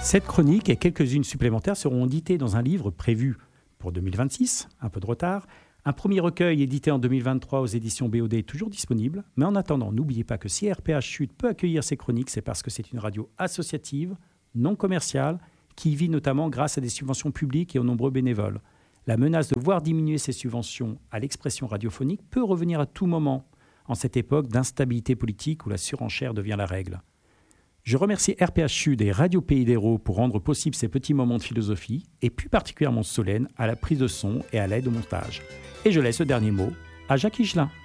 Cette chronique et quelques-unes supplémentaires seront éditées dans un livre prévu pour 2026, un peu de retard. Un premier recueil édité en 2023 aux éditions BOD est toujours disponible. Mais en attendant, n'oubliez pas que si RPH Sud peut accueillir ces chroniques, c'est parce que c'est une radio associative, non commerciale, qui vit notamment grâce à des subventions publiques et aux nombreux bénévoles. La menace de voir diminuer ces subventions à l'expression radiophonique peut revenir à tout moment, en cette époque d'instabilité politique où la surenchère devient la règle. Je remercie RPH Sud et Radio Pays d'Hérault pour rendre possible ces petits moments de philosophie, et plus particulièrement Solène à la prise de son et à l'aide au montage. Et je laisse le dernier mot à Jacques Higelin.